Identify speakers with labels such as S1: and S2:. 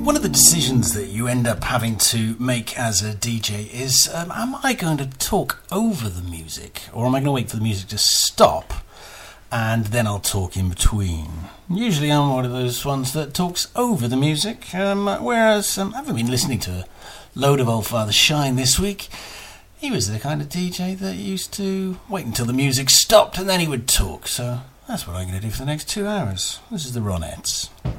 S1: One of the decisions that you end up having to make as a DJ is, am I going to talk over the music, or am I going to wait for the music to stop and then I'll talk in between? Usually I'm one of those ones that talks over the music, whereas I haven't been listening to a load of old Father Shine this week. He was the kind of DJ that used to wait until the music stopped and then he would talk, so that's what I'm going to do for the next 2 hours. This is the Ronettes.